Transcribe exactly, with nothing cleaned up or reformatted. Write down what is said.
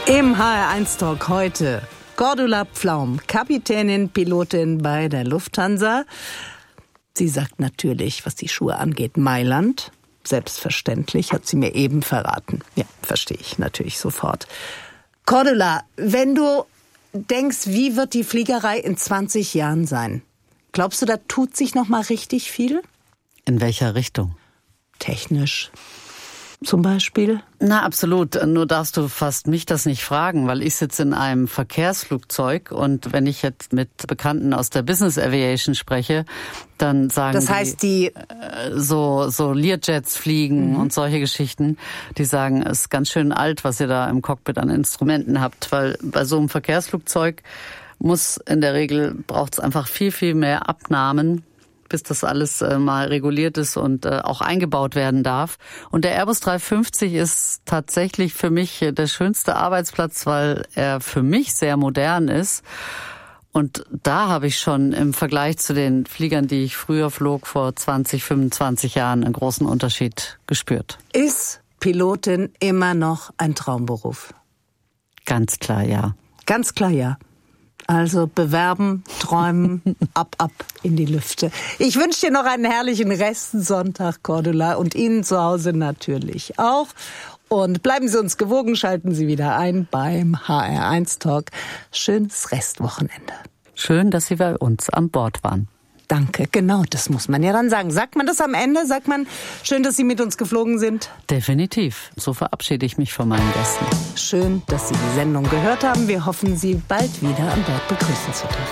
Im H R eins Talk heute Cordula Pflaum, Kapitänin, Pilotin bei der Lufthansa. Sie sagt natürlich, was die Schuhe angeht, Mailand. Selbstverständlich, hat sie mir eben verraten. Ja, verstehe ich natürlich sofort. Cordula, wenn du denkst, wie wird die Fliegerei in zwanzig Jahren sein? Glaubst du, da tut sich noch mal richtig viel? In welcher Richtung? Technisch zum Beispiel? Na, absolut. Nur darfst du fast mich das nicht fragen, weil ich sitze in einem Verkehrsflugzeug und wenn ich jetzt mit Bekannten aus der Business Aviation spreche, dann sagen das heißt, die, die so, so Learjets fliegen mhm. und solche Geschichten, die sagen, es ist ganz schön alt, was ihr da im Cockpit an Instrumenten habt, weil bei so einem Verkehrsflugzeug muss in der Regel, braucht es einfach viel, viel mehr Abnahmen, bis das alles äh, mal reguliert ist und äh, auch eingebaut werden darf. Und der Airbus dreihundertfünfzig ist tatsächlich für mich äh, der schönste Arbeitsplatz, weil er für mich sehr modern ist. Und da habe ich schon im Vergleich zu den Fliegern, die ich früher flog, vor zwanzig, fünfundzwanzig Jahren, einen großen Unterschied gespürt. Ist Pilotin immer noch ein Traumberuf? Ganz klar, ja. Ganz klar, ja. Also bewerben, träumen, ab, ab in die Lüfte. Ich wünsche dir noch einen herrlichen Restsonntag, Cordula, und Ihnen zu Hause natürlich auch. Und bleiben Sie uns gewogen, schalten Sie wieder ein beim H R eins Talk. Schönes Restwochenende. Schön, dass Sie bei uns an Bord waren. Danke, genau, das muss man ja dann sagen. Sagt man das am Ende? Sagt man, schön, dass Sie mit uns geflogen sind? Definitiv. So verabschiede ich mich von meinen Gästen. Schön, dass Sie die Sendung gehört haben. Wir hoffen, Sie bald wieder an Bord begrüßen zu dürfen.